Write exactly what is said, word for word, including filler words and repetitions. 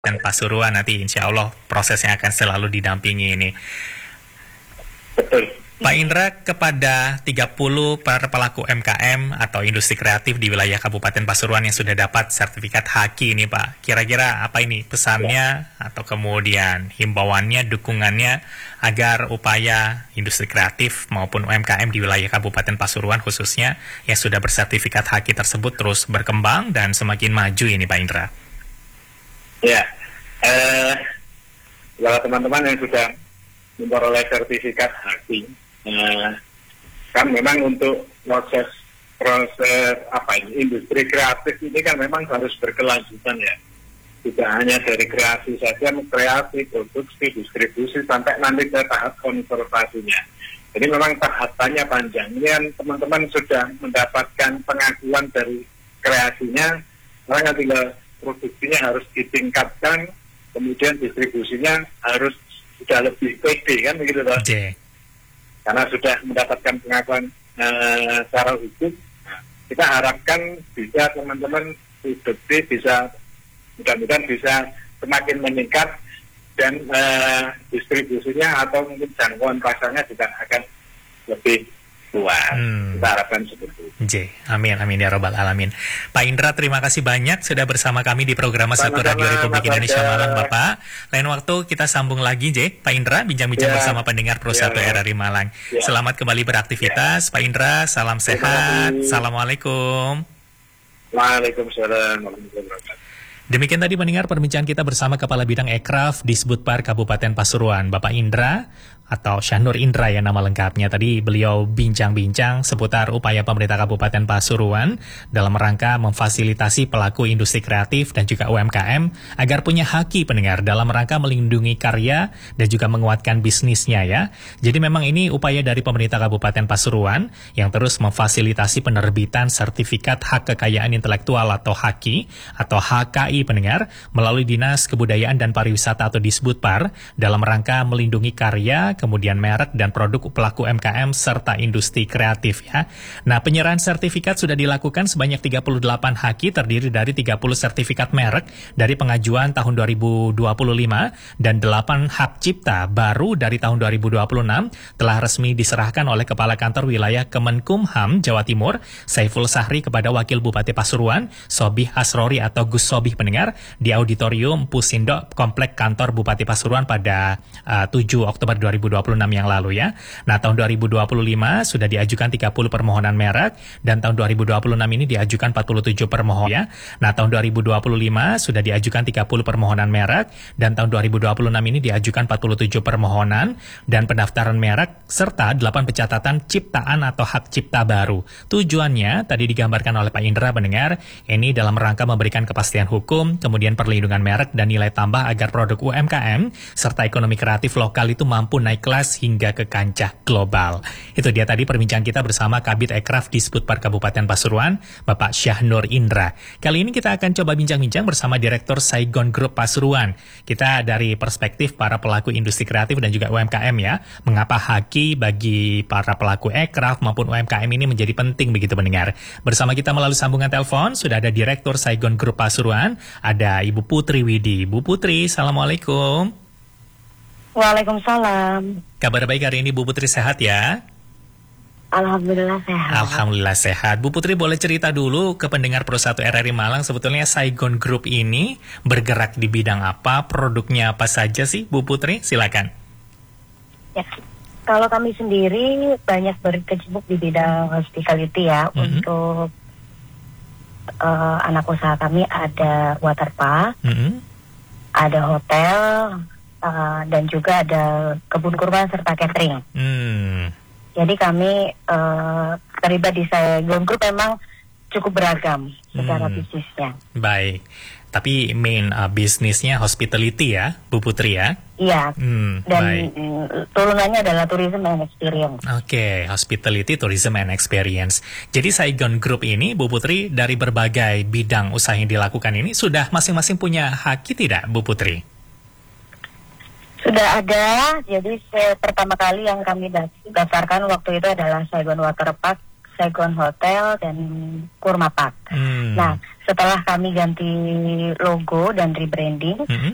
dan Pasuruan nanti insya Allah prosesnya akan selalu didampingi ini. Betul. Pak Indra, kepada tiga puluh para pelaku M K M atau industri kreatif di wilayah Kabupaten Pasuruan yang sudah dapat sertifikat H A K I ini Pak, kira-kira apa ini pesannya ya, atau kemudian himbauannya, dukungannya agar upaya industri kreatif maupun U M K M di wilayah Kabupaten Pasuruan khususnya yang sudah bersertifikat H A K I tersebut terus berkembang dan semakin maju ini Pak Indra? Ya, eh, kalau teman-teman yang sudah memperoleh sertifikat H A K I, Nah, kan memang untuk proses proses apa ini industri kreatif ini kan memang harus berkelanjutan ya, tidak hanya dari kreasi saja, kreasi, produksi, distribusi sampai nanti ke tahap konservasinya. Jadi memang tahapannya panjang. Ini kan teman-teman sudah mendapatkan pengakuan dari kreasinya, sekarang tinggal produksinya harus ditingkatkan, kemudian distribusinya harus sudah lebih pede kan begitu toh. Okay. Karena sudah mendapatkan pengakuan uh, secara hukum, kita harapkan bisa teman-teman produksi bisa mudah-mudahan bisa semakin meningkat dan uh, distribusinya atau mungkin jangkauan pasarnya juga akan lebih luas. Hmm. Kita harapkan seperti itu. J, amin, amin ya robbal alamin. Pak Indra, terima kasih banyak sudah bersama kami di program Satu Radio Republik Indonesia Malang, Bapak. Lain waktu kita sambung lagi, J. Pak Indra, bincang-bincang ya, bersama pendengar Pro satu ya, R R I Malang. Ya. Selamat kembali beraktivitas, ya. Pak Indra. Salam sehat. Assalamualaikum. Waalaikumsalam warahmatullahi wabarakatuh. Demikian tadi pendengar perbincangan kita bersama Kepala Bidang Ekraf Disbudpar Kabupaten Pasuruan, Bapak Indra atau Syahnur Indra ya nama lengkapnya. Tadi beliau bincang-bincang seputar upaya pemerintah Kabupaten Pasuruan dalam rangka memfasilitasi pelaku industri kreatif dan juga U M K M agar punya H A K I pendengar dalam rangka melindungi karya dan juga menguatkan bisnisnya ya. Jadi memang ini upaya dari pemerintah Kabupaten Pasuruan yang terus memfasilitasi penerbitan sertifikat hak kekayaan intelektual atau H A K I atau H K I pendengar melalui Dinas Kebudayaan dan Pariwisata atau Disbudpar dalam rangka melindungi karya, kemudian merek dan produk pelaku M K M serta industri kreatif ya. Nah, penyerahan sertifikat sudah dilakukan sebanyak tiga puluh delapan H A K I terdiri dari tiga puluh sertifikat merek dari pengajuan tahun dua ribu dua puluh lima dan delapan hak cipta baru dari tahun dua ribu dua puluh enam telah resmi diserahkan oleh Kepala Kantor Wilayah Kemenkumham Jawa Timur Saiful Sahri kepada Wakil Bupati Pasuruan Sobih Asrori atau Gus Sobih pendengar di Auditorium Pusindo Komplek Kantor Bupati Pasuruan pada uh, tujuh Oktober dua ribu dua puluh enam yang lalu ya. Nah, tahun dua ribu dua puluh lima sudah diajukan tiga puluh permohonan merek dan tahun dua ribu dua puluh enam ini diajukan empat puluh tujuh permohonan ya. Nah, tahun dua ribu dua puluh lima sudah diajukan tiga puluh permohonan merek dan tahun dua ribu dua puluh enam ini diajukan empat puluh tujuh permohonan dan pendaftaran merek serta delapan pencatatan ciptaan atau hak cipta baru. Tujuannya tadi digambarkan oleh Pak Indra pendengar, ini dalam rangka memberikan kepastian hukum, kemudian perlindungan merek dan nilai tambah agar produk U M K M serta ekonomi kreatif lokal itu mampu naik kelas hingga ke kancah global. Itu dia tadi perbincangan kita bersama Kabid Ekraf Disbudpar Kabupaten Pasuruan, Bapak Syahnur Indra. Kali ini kita akan coba bincang-bincang bersama Direktur Saigon Group Pasuruan. Kita dari perspektif para pelaku industri kreatif dan juga U M K M ya, mengapa H A K I bagi para pelaku Ekraf maupun U M K M ini menjadi penting begitu mendengar. Bersama kita melalui sambungan telepon sudah ada Direktur Saigon Group Pasuruan, ada Ibu Putri Widi. Bu Putri, Assalamualaikum. Waalaikumsalam. Kabar baik hari ini Bu Putri, sehat ya? Alhamdulillah sehat. Alhamdulillah sehat. Bu Putri boleh cerita dulu ke pendengar Pro satu R R I Malang, sebetulnya Saigon Group ini bergerak di bidang apa, produknya apa saja sih Bu Putri? Silakan. Ya, kalau kami sendiri banyak berkecimpung di bidang hospitality ya. Mm-hmm. Untuk uh, anak usaha kami ada waterpark, mm-hmm. ada hotel, Uh, dan juga ada kebun kurma serta catering. Hmm. Jadi kami uh, terlibat di Saigon Group memang cukup beragam secara hmm. bisnisnya. Baik, tapi main uh, bisnisnya hospitality ya, Bu Putri ya? Iya, hmm, dan mm, turunannya adalah tourism and experience. Oke, okay, hospitality, tourism and experience. Jadi Saigon Group ini, Bu Putri, dari berbagai bidang usaha yang dilakukan ini, sudah masing-masing punya H A K I tidak, Bu Putri? Sudah ada, jadi se- pertama kali yang kami daftarkan waktu itu adalah Saigon Waterpark, Saigon Hotel, dan Kurma Park. Hmm. Nah, setelah kami ganti logo dan rebranding, hmm.